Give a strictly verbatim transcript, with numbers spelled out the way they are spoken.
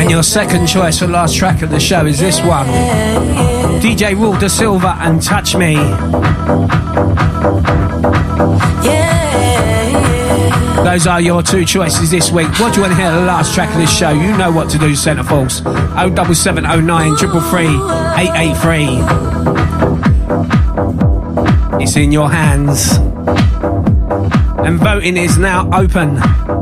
And your second choice for last track of the show is this one. D J Raul Da Silva and Touch Me. Those are your two choices this week. What do you want to hear the last track of this show? You know what to do, Centre Force. oh seven seven oh nine three three three eight eight three. It's in your hands. And voting is now open.